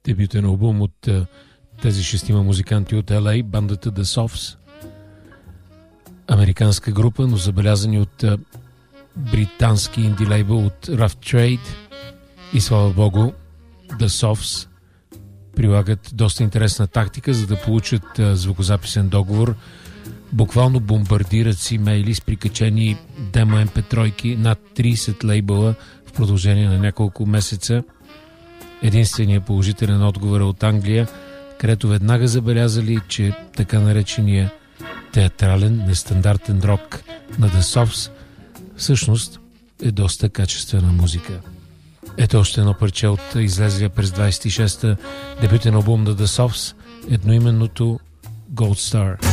дебютен албум от тези шестима музиканти от LA, бандата The Soffs. Американска група, но забелязани от британски инди лейбъл от Rough Trade. И слава богу, The Soffs прилагат доста интересна тактика, за да получат звукозаписен договор. Буквално бомбардират си имейли с прикачени демо MP3 над 30 лейбъла в продължение на няколко месеца. Единственият положителен отговор е от Англия, където веднага забелязали, че така наречения театрален, нестандартен рок на The Soffs всъщност е доста качествена музика. Ето още едно парче от излезлия през 26-та дебютен албум на The Soffs, едноименното Gold Star.